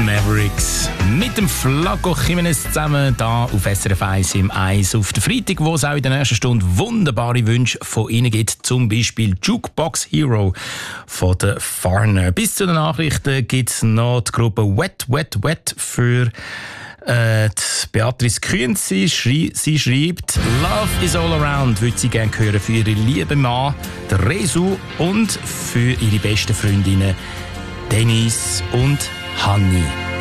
Mavericks mit dem Flaco Jimenez zusammen da auf SRF 1 im Eis auf den Freitag, wo es auch in der nächsten Stunde wunderbare Wünsche von Ihnen gibt, zum Beispiel Jukebox Hero von der Farner. Bis zu den Nachrichten gibt es noch die Gruppe Wet Wet Wet für die Beatrice Kühns. Sie schreibt, Love is all around, würde sie gerne hören für ihre liebe Mann, der Resu, und für ihre besten Freundinnen Denise und Hanni.